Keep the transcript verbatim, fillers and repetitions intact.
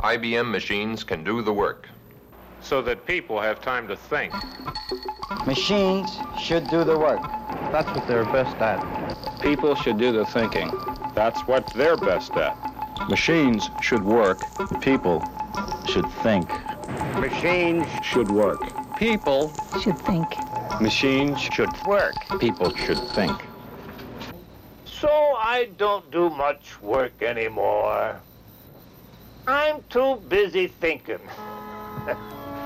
I B M machines can do the work. So that people have time to think. Machines should do the work. That's what they're best at. People should do the thinking. That's what they're best at. Machines should work. People should think. Machines should work. People should think. Machines should work. People should think. So I don't do much work anymore. I'm too busy thinking.